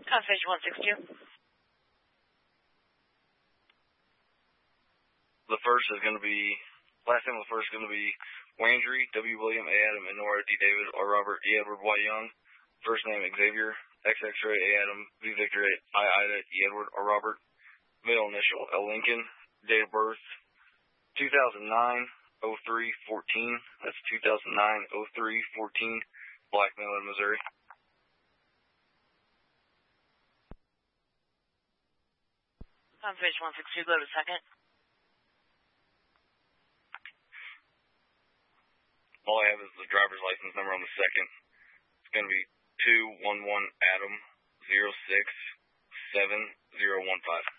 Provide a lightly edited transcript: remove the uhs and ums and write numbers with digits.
Confirmation 162. The first is going to be, last name of the first is going to be Wandry, W. William, A. Adam, and Nora, D. David, R. Robert, E. Edward, Y. Young. First name Xavier, X. X-ray, A. Adam, V. Victor, I. Ida, E. Edward, R. Robert. Middle initial, L. Lincoln. Date of birth, 2009-03-14. That's 2009-03-14. Black male in Missouri. Confirmation 162, go to second. All I have is the driver's license number on the second. It's going to be 211 Adam 067015.